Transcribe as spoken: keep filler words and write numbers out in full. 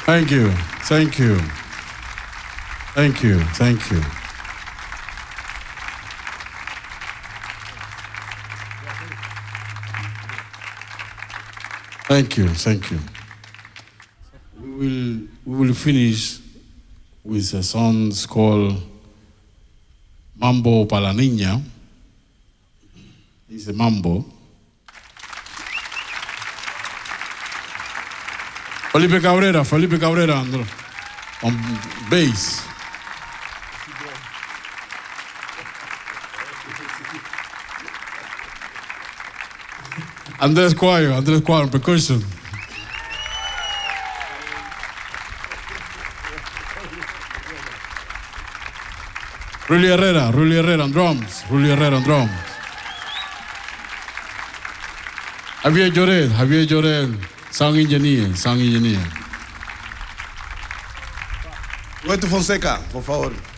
Thank you, thank you, thank you, thank you. Thank you, thank you. We will, we will finish with a song called Mambo para la Niña. It's a mambo. Felipe Cabrera, Felipe Cabrera on bass. Andrés Cuello, Andrés Cuello on percussion. Rully Herrera, Rully Herrera on drums, Rully Herrera on drums. Javier Llorel, Javier Llorel, sound engineer, sound engineer. Roberto Fonseca, por favor.